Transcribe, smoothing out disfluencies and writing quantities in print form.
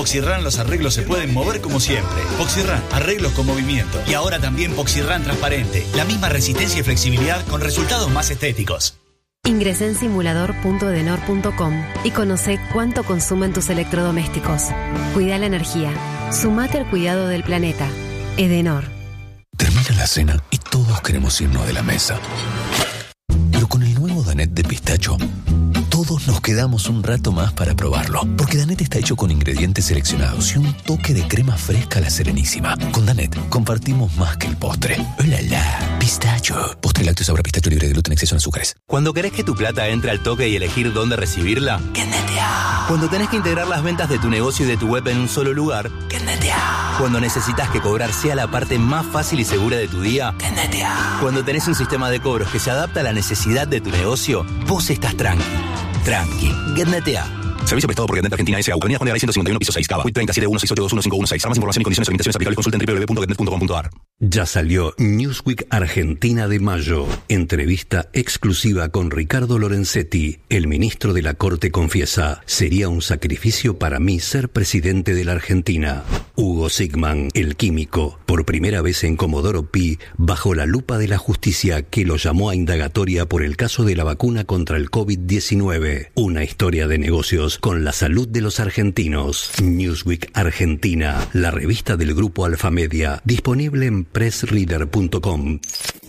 Poxirran los arreglos se pueden mover como siempre. Poxirran, arreglos con movimiento. Y ahora también Poxirran transparente. La misma resistencia y flexibilidad con resultados más estéticos. Ingresá en simulador.edenor.com y conoce cuánto consumen tus electrodomésticos. Cuida la energía. Sumate al cuidado del planeta. Edenor. Termina la cena y todos queremos irnos de la mesa. Pero con el nuevo Danette de pistacho, todos nos quedamos un rato más para probarlo. Porque Danette está hecho con ingredientes seleccionados y un toque de crema fresca a la Serenísima. Con Danette compartimos más que el postre. ¡Hola, la! Pistacho. Postre lácteo sabor a pistacho libre de gluten, exceso en azúcares. Cuando querés que tu plata entre al toque y elegir dónde recibirla, ¡Genetea! Cuando tenés que integrar las ventas de tu negocio y de tu web en un solo lugar, ¡Genetea! Cuando necesitas que cobrar sea la parte más fácil y segura de tu día, ¡Genetea! Cuando tenés un sistema de cobros que se adapta a la necesidad de tu negocio, vos estás tranqui. Tranqui. Getnetea. Servicio prestado por Getnet Argentina S.A. Avenida Juan de Garay 151, piso 6, Cava. 3716821516. Para más información y condiciones aplicables consulta en www.getnet.com.ar. Ya salió Newsweek Argentina de mayo. Entrevista exclusiva con Ricardo Lorenzetti. El ministro de la Corte confiesa: sería un sacrificio para mí ser presidente de la Argentina. Hugo Sigman, el químico, por primera vez en Comodoro Pi, bajo la lupa de la justicia que lo llamó a indagatoria por el caso de la vacuna contra el COVID-19. Una historia de negocios con la salud de los argentinos. Newsweek Argentina, la revista del grupo Alfamedia, disponible en pressreader.com.